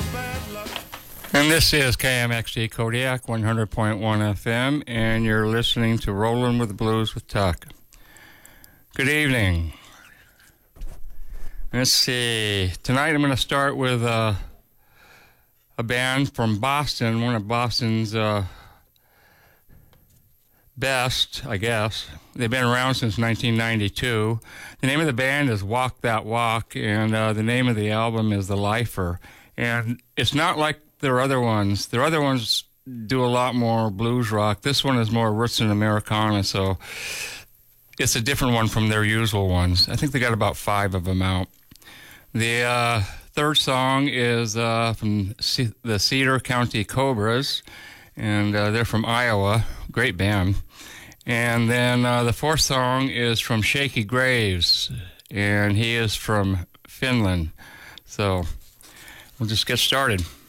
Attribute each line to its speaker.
Speaker 1: And this is KMXD Kodiak 100.1 FM, and you're listening to Rollin' with the Blues with Tuck. Good evening. Let's see. Tonight I'm going to start with a band from Boston, one of Boston's best, I guess. They've been around since 1992. The name of the band is Walk That Walk, and the name of the album is The Lifer. And it's not like their other ones. Their other ones do a lot more blues rock. This one is more roots and Americana, so it's a different one from their usual ones. I think they got about 5 of them out. The third song is from the Cedar County Cobras, and they're from Iowa. Great band. And then the fourth song is from Shaky Graves, and he is from Finland. So we'll just get started.